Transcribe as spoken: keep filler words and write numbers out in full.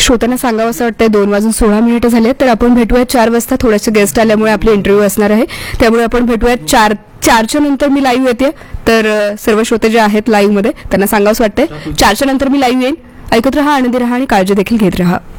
श्रोत्यांना सांगावं असं वाटतंय दोन वाजून सोळा मिनिटं झाले, तर आपण भेटूयात चार वाजता. थोडेसे गेस्ट आल्यामुळे आपली इंटरव्ह्यू असणार आहे, त्यामुळे आपण भेटूयात चार चारच्या नंतर मी लाईव्ह येते. तर अ, सर्व श्रोते जे आहेत लाईव्ह मध्ये त्यांना सांगावंच वाटतंय चारच्या नंतर मी लाईव्ह येईन. ऐकत रहा, आनंदी रहा आणि काळजी देखील घेत रहा.